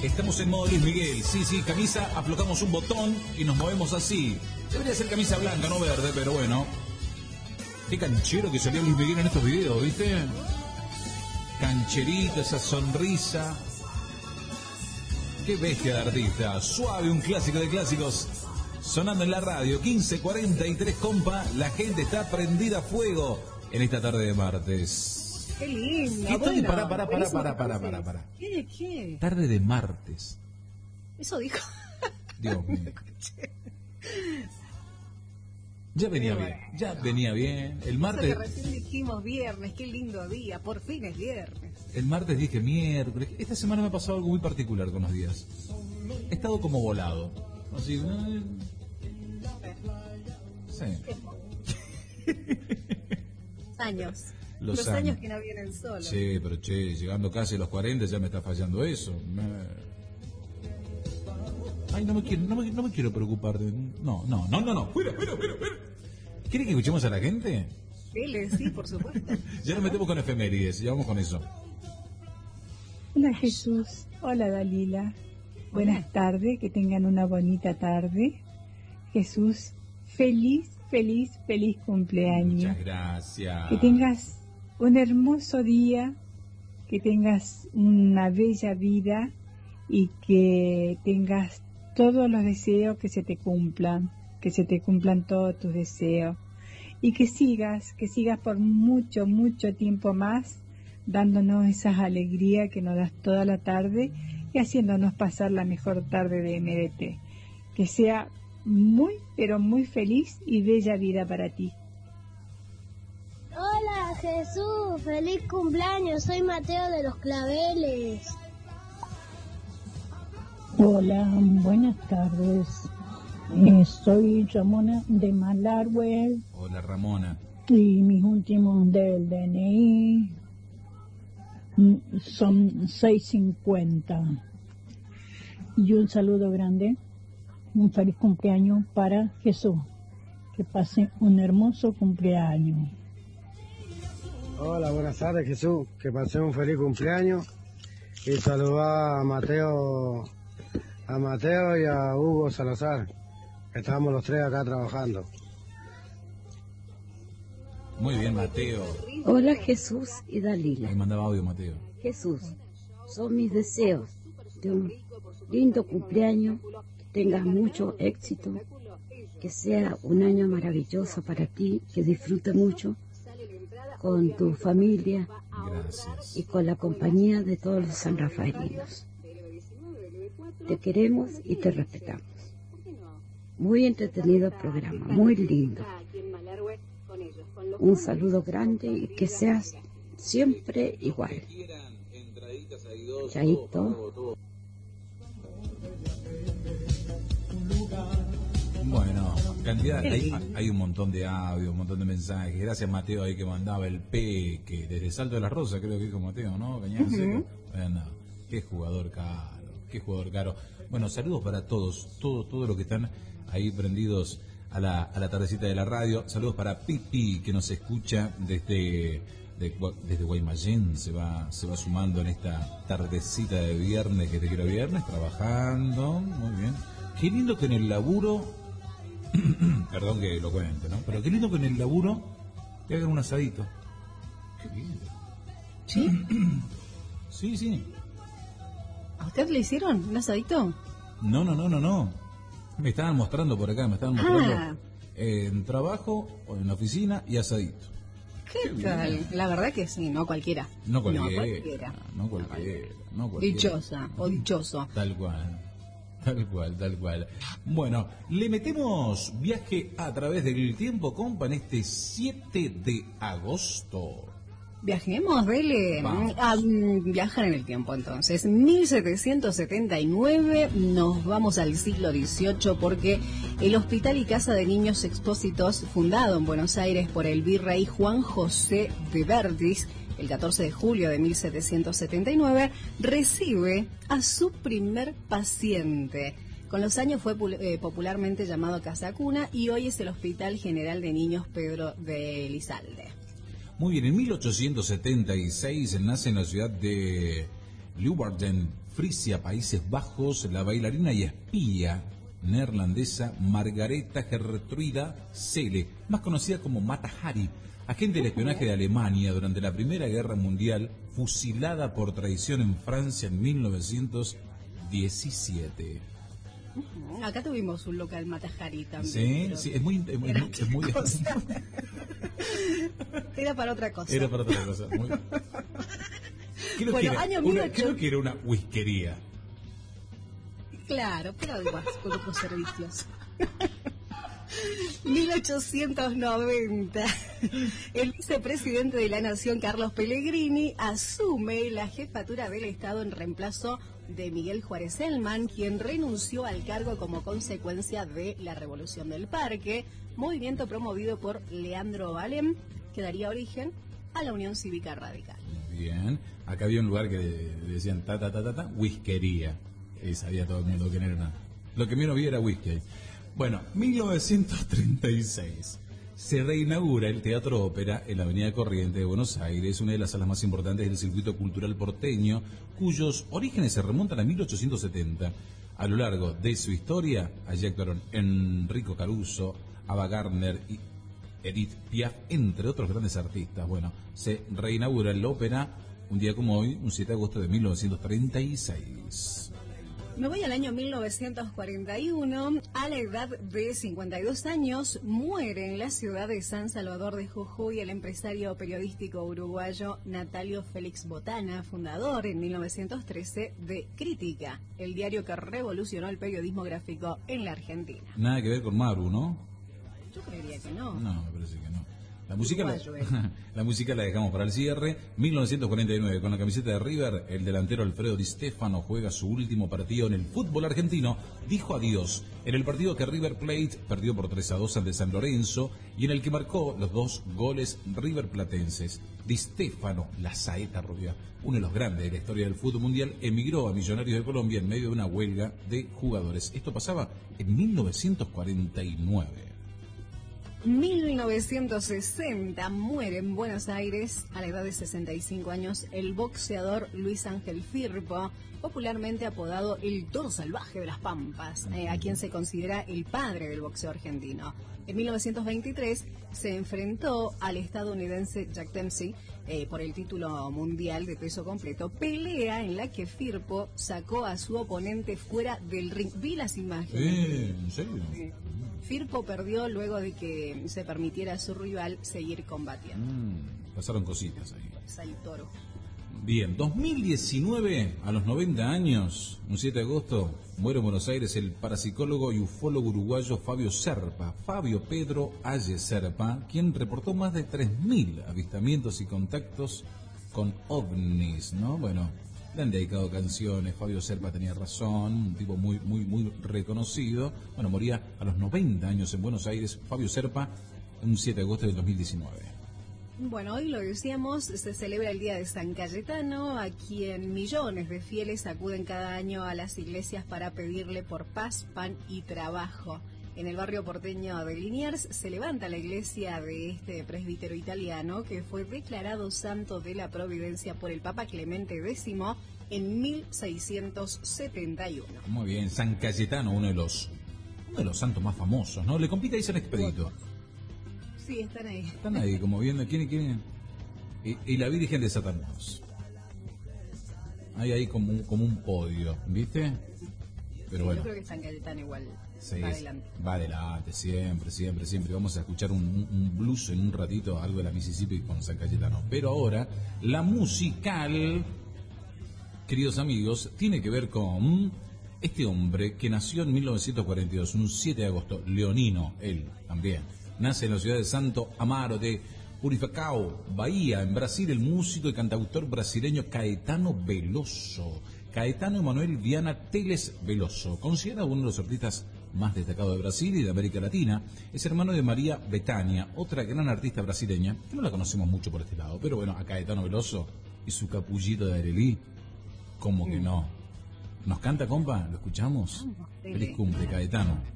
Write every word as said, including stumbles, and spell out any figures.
Estamos en modo Luis Miguel. Sí, sí, camisa, aflojamos un botón y nos movemos así. Debería ser camisa blanca, no verde, pero bueno. Qué canchero que salió Luis Miguel en estos videos, ¿viste? Cancherito, esa sonrisa. Qué bestia de artista. Suave, un clásico de clásicos. Sonando en la radio, quince cuarenta y tres, compa. La gente está prendida a fuego en esta tarde de martes. Qué lindo. ¿Qué bueno, Pará, pará, pará, pará, pará, pará, pará. ¿Qué de qué? Tarde de martes. Eso dijo. Dios mío. Ya venía bien, ya venía bien. El martes. Eso que recién dijimos viernes, qué lindo día, por fin es viernes. El martes dije miércoles. Esta semana me ha pasado algo muy particular con los días. He estado como volado. Así. Sí. Años. Los, los años. años que no vienen solos. Sí, pero che, llegando casi a los cuarenta ya me está fallando eso. Me... Ay, no me quiero, no me, no me quiero preocupar de... No, no, no, no, no. Fuera, fuera, fuera, fuera. ¿Quiere que escuchemos a la gente? Dele, sí, por supuesto. Ya nos metemos con efemérides, ya vamos con eso. Hola Jesús, hola Dalila. Buenas tardes, que tengan una bonita tarde. Jesús, feliz, feliz, feliz cumpleaños. Muchas gracias. Que tengas un hermoso día, que tengas una bella vida y que tengas todos los deseos que se te cumplan, que se te cumplan todos tus deseos y que sigas, que sigas por mucho, mucho tiempo más dándonos esas alegrías que nos das toda la tarde y haciéndonos pasar la mejor tarde de M D T. Que sea muy, pero muy feliz y bella vida para ti. Hola Jesús, feliz cumpleaños, soy Mateo de los Claveles. Hola, buenas tardes. Eh, soy Ramona de Malargüe. Hola Ramona. Y mis últimos del D N I son seiscientos cincuenta. Y un saludo grande, un feliz cumpleaños para Jesús. Que pase un hermoso cumpleaños. Hola, buenas tardes Jesús. Que pase un feliz cumpleaños. Y saludar a Mateo, a Mateo y a Hugo Salazar. Que estábamos los tres acá trabajando. Muy bien, Mateo. Hola Jesús y Dalila. Me mandaba audio, Mateo. Jesús, son mis deseos de un lindo cumpleaños, que tengas mucho éxito, que sea un año maravilloso para ti, que disfrutes mucho con tu familia. Gracias. Y con la compañía de todos los sanrafaelinos. Te queremos y te respetamos. Muy entretenido el programa, muy lindo. Un saludo grande y que seas siempre igual. Chaito. Bueno, cantidad, hay, hay un montón de audio, un montón de mensajes. Gracias Mateo ahí que mandaba el Peque desde Salto de la Rosa, creo que dijo Mateo, ¿no? Cañada Seca. Bueno, qué jugador caro, qué jugador caro. Bueno, saludos para todos, todos, todos los que están ahí prendidos a la, a la tardecita de la radio. Saludos para Pipi que nos escucha desde de, desde Guaymallén, se va se va sumando en esta tardecita de viernes, que te quiero viernes, trabajando. Muy bien. Qué lindo que en el laburo, perdón que lo cuente, ¿no? Pero qué lindo que en el laburo te hagan un asadito. Qué bien. ¿Sí? Sí, sí. ¿A usted le hicieron un asadito? No, no, no, no, no. Me estaban mostrando por acá, me estaban mostrando Ah. eh, en trabajo o en la oficina y asadito. ¿Qué, Qué tal? bien. La verdad que sí, no cualquiera. No cualquiera. No cualquiera. No cualquiera. No cualquiera. Dichosa o dichoso. Tal cual. Tal cual, tal cual. Bueno, le metemos viaje a través del tiempo, compa, en este siete de agosto. Viajemos, dele. Vamos. A viajar en el tiempo, entonces. mil setecientos setenta y nueve, nos vamos al siglo dieciocho, porque el Hospital y Casa de Niños Expósitos, fundado en Buenos Aires por el virrey Juan José de Vertis, el catorce de julio de mil setecientos setenta y nueve, recibe a su primer paciente. Con los años fue eh, popularmente llamado Casa Cuna y hoy es el Hospital General de Niños Pedro de Elizalde. Muy bien, en mil ochocientos setenta y seis nace en la ciudad de Leeuwarden, Frisia, Países Bajos, la bailarina y espía neerlandesa Margareta Gertruida Cele, más conocida como Mata Hari, agente del espionaje de Alemania durante la Primera Guerra Mundial, fusilada por traición en Francia en mil novecientos diecisiete. Acá tuvimos un local Mata Hari también. Sí, pero... sí, es muy... Es muy, es muy Era para otra cosa. Era para otra cosa. Muy... Creo, bueno, que era año una, mil ochocientos... creo que era una whiskería. Claro, pero además con otros servicios. mil ochocientos noventa, el vicepresidente de la Nación, Carlos Pellegrini, asume la jefatura del Estado en reemplazo de Miguel Juárez Elman, quien renunció al cargo como consecuencia de la Revolución del Parque, movimiento promovido por Leandro Valem, que daría origen a la Unión Cívica Radical. Bien, acá había un lugar que decían ta ta ta ta ta, whiskería, y sabía todo el mundo que no era nada. Lo que menos vi era whisky. Bueno, mil novecientos treinta y seis se reinaugura el Teatro Ópera en la Avenida Corrientes de Buenos Aires, una de las salas más importantes del circuito cultural porteño, cuyos orígenes se remontan a mil ochocientos setenta. A lo largo de su historia, allí actuaron Enrico Caruso, Ava Gardner y Edith Piaf, entre otros grandes artistas. Bueno, se reinaugura la ópera un día como hoy, un siete de agosto de mil novecientos treinta y seis. Me voy al año mil novecientos cuarenta y uno. A la edad de cincuenta y dos años, muere en la ciudad de San Salvador de Jujuy el empresario periodístico uruguayo Natalio Félix Botana, fundador en mil novecientos trece de Crítica, el diario que revolucionó el periodismo gráfico en la Argentina. Nada que ver con Maru, ¿no? Yo creería que no. No, me parece que no. La música, la, Uruguayo, eh. la música la dejamos para el cierre. mil novecientos cuarenta y nueve, con la camiseta de River, el delantero Alfredo Di Stéfano juega su último partido en el fútbol argentino. Dijo adiós en el partido que River Plate perdió por tres a dos ante San Lorenzo y en el que marcó los dos goles River Platenses. Di Stéfano, la saeta rubia, uno de los grandes de la historia del fútbol mundial, emigró a Millonarios de Colombia en medio de una huelga de jugadores. Esto pasaba en mil novecientos cuarenta y nueve. mil novecientos sesenta, muere en Buenos Aires a la edad de sesenta y cinco años el boxeador Luis Ángel Firpo, popularmente apodado el Toro Salvaje de las Pampas, eh, a quien se considera el padre del boxeo argentino. En mil novecientos veintitrés se enfrentó al estadounidense Jack Dempsey eh, por el título mundial de peso completo, pelea en la que Firpo sacó a su oponente fuera del ring. Vi las imágenes. Eh, ¿En serio? Sí. Firpo perdió luego de que se permitiera a su rival seguir combatiendo. Mm, pasaron cositas ahí. Sal Toro. Bien, dos mil diecinueve, a los noventa años, un siete de agosto, muere en Buenos Aires el parapsicólogo y ufólogo uruguayo Fabio Serpa, Fabio Pedro Aye Serpa, quien reportó más de tres mil avistamientos y contactos con ovnis, ¿no? Bueno, le han dedicado canciones, Fabio Serpa tenía razón, un tipo muy, muy, muy reconocido. Bueno, moría a los noventa años en Buenos Aires, Fabio Serpa, un siete de agosto del dos mil diecinueve. Bueno, hoy lo decíamos, se celebra el Día de San Cayetano, a quien millones de fieles acuden cada año a las iglesias para pedirle por paz, pan y trabajo. En el barrio porteño de Liniers se levanta la iglesia de este presbítero italiano que fue declarado santo de la providencia por el Papa Clemente décimo en mil seiscientos setenta y uno. Muy bien, San Cayetano, uno de los uno de los santos más famosos, ¿no? Le compite ahí San Expedito. Sí, están ahí. Están ahí como viendo quién quién y, y la Virgen de Satanás. Hay ahí como un, como un podio, ¿viste? Pero bueno. Yo creo que San Cayetano igual Sí, va adelante. Va adelante, siempre, siempre, siempre. Vamos a escuchar un, un, un blues en un ratito, algo de la Mississippi con San Cayetano. Pero ahora, la musical, queridos amigos, tiene que ver con este hombre que nació en mil novecientos cuarenta y dos, un siete de agosto, leonino, él también. Nace en la ciudad de Santo Amaro de Purificao, Bahía, en Brasil, el músico y cantautor brasileño Caetano Veloso. Caetano Emanuel Viana Teles Veloso, considerado uno de los artistas más destacados de Brasil y de América Latina, es hermano de María Bethânia, otra gran artista brasileña, que no la conocemos mucho por este lado, pero bueno, a Caetano Veloso y su capullito de Arelí, ¿cómo que no? ¿Nos canta, compa? ¿Lo escuchamos? Feliz cumple, Caetano.